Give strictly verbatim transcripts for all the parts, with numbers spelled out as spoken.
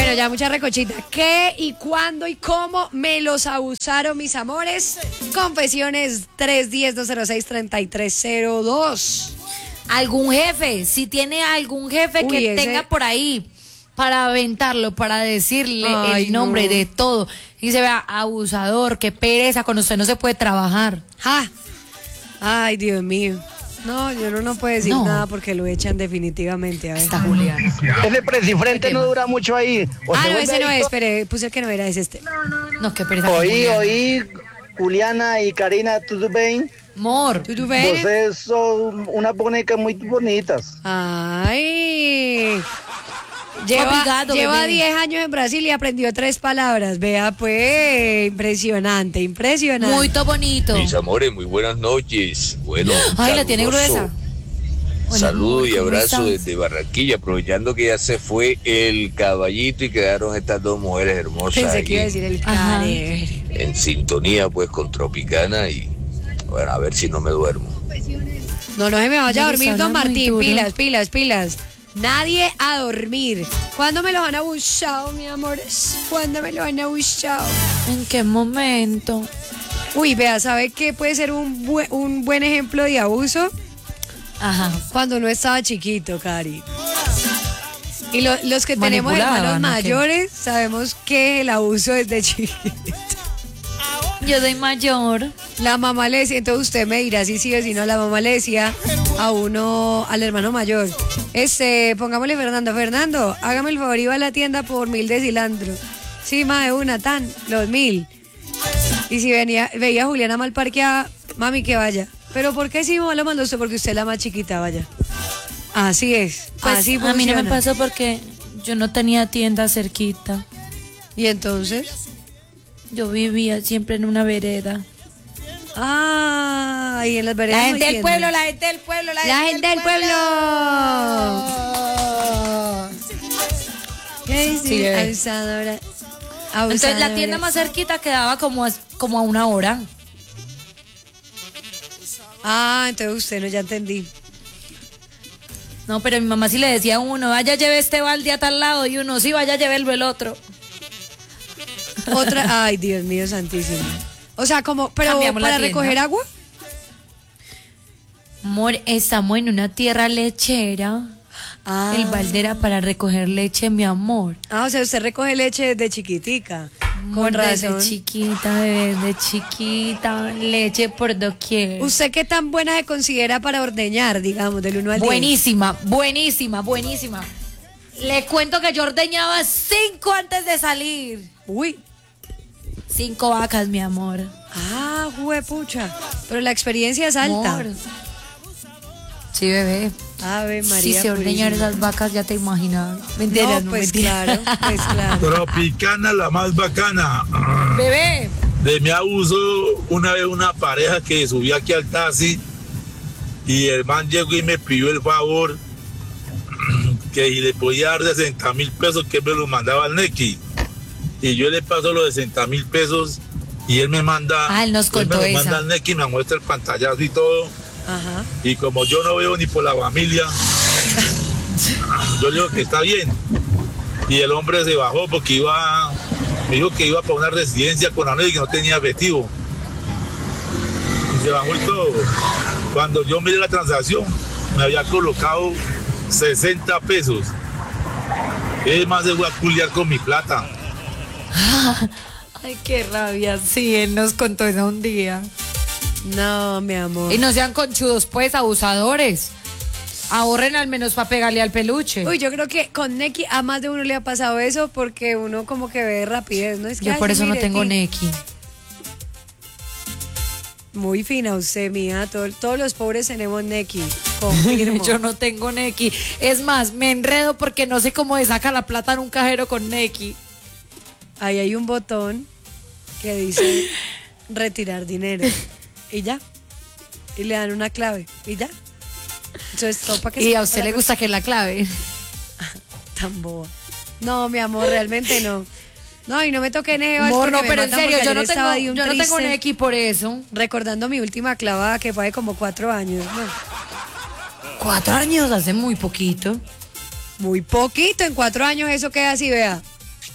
Bueno, ya mucha recochita. ¿Qué y cuándo y cómo me los abusaron mis amores? Confesiones tres uno cero, dos cero seis, tres tres cero dos. Algún jefe, si tiene algún jefe Uy, que ese... tenga por ahí para aventarlo, para decirle Ay, el nombre no. de todo. Y se vea abusador, qué pereza, con usted no se puede trabajar. ¡Ja! Ay, Dios mío. No, yo no, no puedo decir No. nada porque lo echan definitivamente. A ver. Está Juliana. Ese presifrente no dura mucho ahí. O Ah, se no, vuelve ese no es. adicto. Espere, puse el que no era, es este. No, qué pereza. Oí, Juliana. oí, Juliana y Karina, ¿tudo bem? Amor. ¿Tú, tú ves? Vocês son unas bonecas muy bonitas. Ay. Lleva, Obrigado, lleva bebé. diez años en Brasil y aprendió tres palabras. Vea, pues, impresionante, impresionante. Muy to bonito. Mis amores, muy buenas noches. Bueno, Ay, la tiene caluroso gruesa. Hola, Saludo amor, y ¿cómo abrazo estás? desde Barranquilla, aprovechando que ya se fue el caballito y quedaron estas dos mujeres hermosas Pensé que iba a ahí decir el Ajá. care. en sintonía pues con Tropicana y bueno, a ver si no me duermo. No, no se me vaya a No, dormir, les don hablan muy Martín. duro. Pilas, pilas, pilas. Nadie a dormir. ¿Cuándo me lo han abusado, mi amor? ¿Cuándo me lo han abusado? ¿En qué momento? Uy, vea, ¿sabe qué puede ser un, bue- un buen ejemplo de abuso? Ajá. Cuando uno estaba chiquito, Cari. Y lo- los que tenemos Manipulaban, hermanos ¿o qué? mayores sabemos que el abuso es de chiquito. Yo soy mayor. La mamá le decía, entonces usted me dirá si sí o si no, la mamá le decía a uno, al hermano mayor, este, pongámosle Fernando, Fernando, hágame el favor, iba a la tienda por mil de cilantro. Sí, más de una, tan, los mil. Y si venía, veía a Juliana mal parqueada, mami, que vaya. ¿Pero por qué si mamá lo mandó usted? Porque usted es la más chiquita, vaya. Así es, Pues así a mí no me funciona. pasó porque yo no tenía tienda cerquita. ¿Y entonces? Yo vivía siempre en una vereda. Ah, y en las veredas La no gente hay del tienda. pueblo, la gente del pueblo, la, La gente del pueblo. ¿Qué Sí, sí, bebé. abusadora. Entonces la Abusadora. tienda más cerquita quedaba como a, como a una hora. Ah, entonces usted no, ya entendí. No, pero mi mamá sí le decía a uno, vaya lleve este balde a tal lado, y uno, sí, vaya llévelo el otro. Otra, ay, Dios mío santísimo. O sea, como, pero Cambiamos la para tienda. recoger agua. Amor, estamos en una tierra lechera. Ah. El balde era para recoger leche, mi amor. Ah, o sea, usted recoge leche desde chiquitica. Amor, Con razón. desde chiquita, bebé, desde chiquita, leche por doquier. ¿Usted qué tan buena se considera para ordeñar, digamos, del uno al diez? Buenísima, buenísima, buenísima. Le cuento que yo ordeñaba cinco antes de salir. Uy. Cinco vacas, mi amor. Ah, juepucha. Pero la experiencia es alta. Amor. Sí, bebé. Ave María. Si se ordeñan purísima. esas vacas, ya te imaginas. Mentiras, No, no, pues mentiras. claro, pues claro. Tropicana, la más bacana. Bebé. De mi abuso, una vez una pareja que subió aquí al taxi y el man llegó y me pidió el favor que si le podía dar sesenta mil pesos que me los mandaba al Nequi. Y yo le paso los sesenta mil pesos y él me manda, Ah, él nos contó me los esa. manda al Nequi, me muestra el pantallazo y todo. Ajá. Y como yo no veo ni por la familia, yo le digo que está bien. Y el hombre se bajó porque iba, me dijo que iba para una residencia con la y que no tenía efectivo. Y se bajó y todo. Cuando yo miré la transacción, me había colocado sesenta pesos. Es más, se voy a culiar con mi plata. Ay, qué rabia. Sí, él nos contó eso un día. No, mi amor. Y no sean conchudos, pues, abusadores. Ahorren al menos para pegarle al peluche. Uy, yo creo que con Neki a más de uno le ha pasado eso porque uno como que ve rapidez, ¿no? Es que Yo ay, por eso no mire, tengo ti- Neki. Muy fina usted, mía. Todo- todos los pobres tenemos Neki. Confirmo. Yo no tengo Neki. Es más, me enredo porque no sé cómo se saca la plata en un cajero con Neki. Ahí hay un botón que dice retirar dinero. Y ya. Y le dan una clave. Y ya. Entonces, todo para que Y se- a usted para le gusta que la clave. tan boba. No, mi amor, realmente no. No, y no me toqué en ese vals Amor, porque no, me pero en matan serio, porque yo ayer no estaba tengo, ahí un yo no tengo triste, Neki por eso. recordando mi última clavada que fue de como cuatro años. No, Cuatro años, hace muy poquito. muy poquito, en cuatro años eso queda así, vea.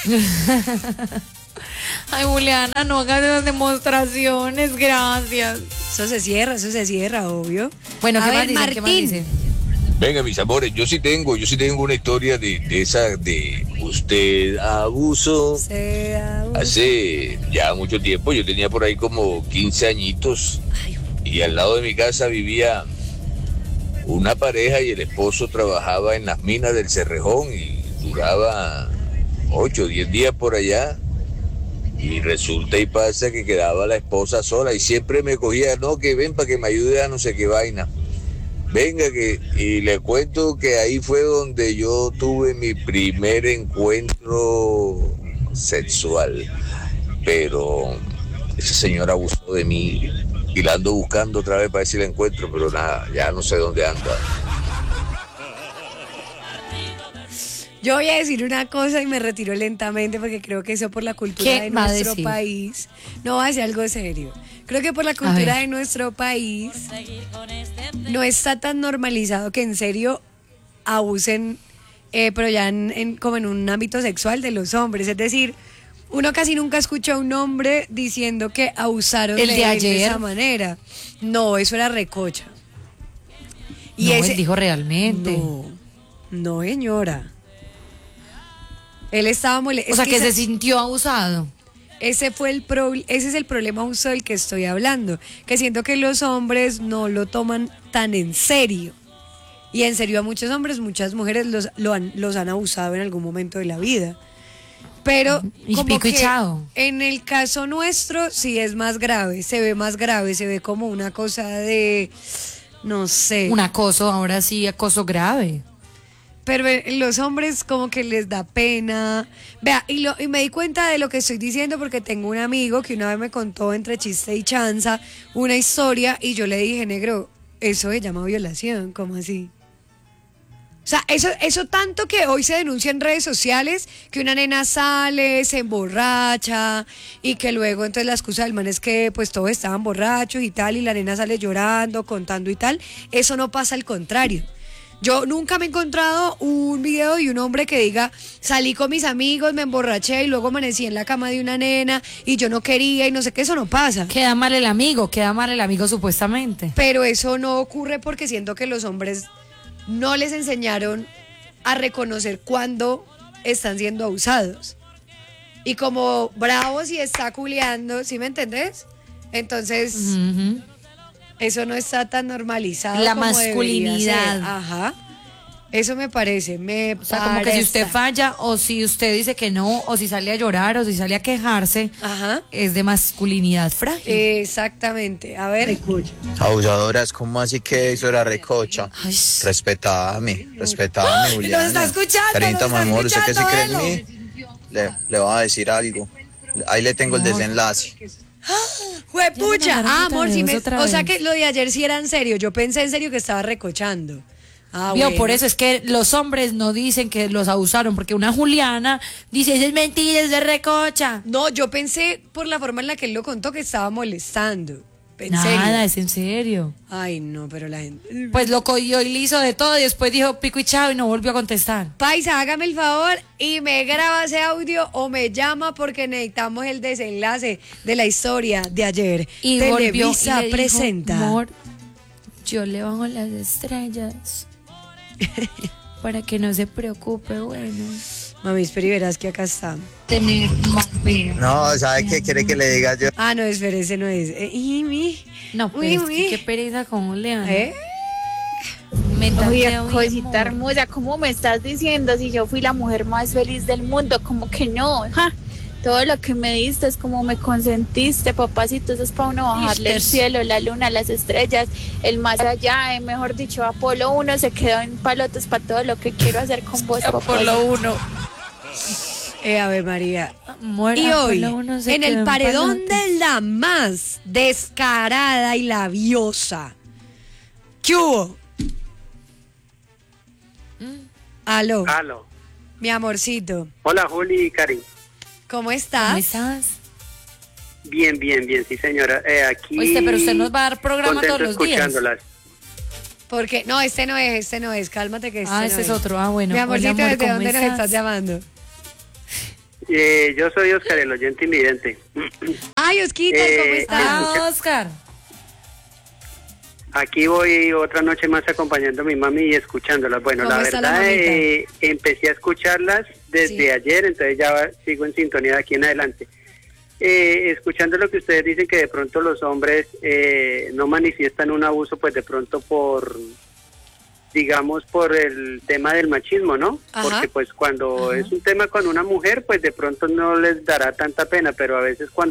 Ay, Juliana, no hagas esas demostraciones, gracias. Eso se cierra, eso se cierra, obvio. Bueno, A ¿qué ver, más dicen? ¿Qué más Martín. dicen? Venga, mis amores, yo sí tengo, yo sí tengo una historia de, de esa, de usted abusó. Se da un- Hace ya mucho tiempo, yo tenía por ahí como quince añitos y al lado de mi casa vivía una pareja y el esposo trabajaba en las minas del Cerrejón y duraba ocho o diez días por allá. Y resulta y pasa que quedaba la esposa sola y siempre me cogía, no, que ven para que me ayude a no sé qué vaina. Venga, que, y le cuento que ahí fue donde yo tuve mi primer encuentro sexual. Pero esa señora abusó de mí y la ando buscando otra vez para ver si la encuentro, pero nada, ya no sé dónde anda. Yo voy a decir una cosa y me retiro lentamente porque creo que eso por la cultura ¿Qué de va a nuestro decir? país. No va a decir algo serio. Creo que por la A cultura ver. de nuestro país no está tan normalizado que en serio abusen, eh, pero ya en, en- como en un ámbito sexual de los hombres. Es decir, uno casi nunca escucha a un hombre diciendo que abusaron El de, de él de ayer. esa manera. No, eso era recocha. No, él dijo realmente. No, no, señora. Él estaba molesto. O sea, que se sintió abusado. Ese fue el pro- ese es el problema justo del que estoy hablando, que siento que los hombres no lo toman tan en serio. Y en serio a muchos hombres, muchas mujeres los, lo han, los han abusado en algún momento de la vida. Pero Y como pico y que chao. en el caso nuestro sí es más grave, se ve más grave, se ve como una cosa de, no sé. Un acoso, ahora sí, acoso grave. Pero en los hombres como que les da pena. Vea, y, lo, y me di cuenta de lo que estoy diciendo porque tengo un amigo que una vez me contó entre chiste y chanza una historia y yo le dije, negro, eso se llama violación, ¿cómo así? O sea, eso, eso tanto que hoy se denuncia en redes sociales, que una nena sale, se emborracha y que luego entonces la excusa del man es que pues todos estaban borrachos y tal y la nena sale llorando, contando y tal. Eso no pasa, al contrario. Yo nunca me he encontrado un video de un hombre que diga, salí con mis amigos, me emborraché y luego amanecí en la cama de una nena y yo no quería y no sé qué, eso no pasa. Queda mal el amigo, queda mal el amigo supuestamente. Pero eso no ocurre porque siento que los hombres no les enseñaron a reconocer cuando están siendo abusados. Y como bravos y está culeando, ¿sí me entendés? Entonces, Ujú. eso no está tan normalizado. La como debería masculinidad. ser. Ajá. Eso me parece, me O sea, como que si usted falla o si usted dice que no, o si sale a llorar o si sale a quejarse, Ajá. es de masculinidad frágil. Exactamente. A ver. Abusadoras, ¿cómo así que eso era recocha? Ay, Respetame, respetame, Juliana. está escuchando, Carita, nos mi está amor, ¿usted qué se cree escuchando, en mí? Le, le voy a decir algo. Ahí le tengo el desenlace. ¡Juepucha! Ya me mandaron Ah, otra amor, vez, sí me, otra o sea vez. que lo de ayer sí era en serio. Yo pensé en serio que estaba recochando. Ah, Vio, bueno. por eso es que los hombres no dicen que los abusaron, porque una Juliana dice, eso es mentira, es de recocha. No, yo pensé por la forma en la que él lo contó que estaba molestando. En Nada, serio. es en serio. Ay, no, pero la gente. Pues lo cogió y le hizo de todo y después dijo pico y chao y no volvió a contestar. Paisa, hágame el favor y me graba ese audio o me llama porque necesitamos el desenlace de la historia de ayer. Y volvió y Televisa le dijo, presenta. amor, yo le bajo las estrellas para que no se preocupe, bueno. Mami, espera y verás que acá está. Tener más vida. No, ¿sabe qué quiere que le diga yo? Ah, no, espera, ese no es. Eh, y mi. No, pero Uy, es uy. que qué pereza con Juliana. ¿Eh? Me Oye, tantea, uy, cosita amor. hermosa, ¿cómo me estás diciendo si yo fui la mujer más feliz del mundo? Como que no, ja. Todo lo que me diste es como me consentiste, papacito, eso es para uno bajarle el Istes. cielo, la luna, las estrellas, el más allá, eh, mejor dicho, Apolo uno se quedó en palotes para todo lo que quiero hacer con vos, Por papá. lo uno. Eh, a ver, María. Amor, Y ah, hoy, por lo uno se en quedó el paredón palotes. de la más descarada y labiosa. ¿Qué hubo? Aló, Aló. mi amorcito. Hola, Juli y Cari. ¿Cómo ¿Cómo estás? estás? Bien, bien, bien, sí, señora. Eh, aquí. Oíste, pero usted nos va a dar programa contento todos los días. escuchándolas. Porque, no, este no es, este no es. Cálmate que este Ah, no ese es es. otro. Ah, bueno. Mi amorcito, Hola, amor, ¿desde ¿cómo dónde nos estás? estás llamando? Eh, yo soy Oscar, el oyente invidente. Ay, Osquitas, ¿cómo Eh, estás? Ah, Oscar. Aquí voy otra noche más acompañando a mi mami y escuchándolas. Bueno, ¿Cómo la está la verdad, mamita? eh, empecé a escucharlas desde Sí. ayer, entonces ya sigo en sintonía de aquí en adelante. Eh, escuchando lo que ustedes dicen que de pronto los hombres eh, no manifiestan un abuso, pues de pronto por, digamos, por el tema del machismo, ¿no? Ajá. Porque pues cuando Ajá. es un tema con una mujer, pues de pronto no les dará tanta pena, pero a veces cuando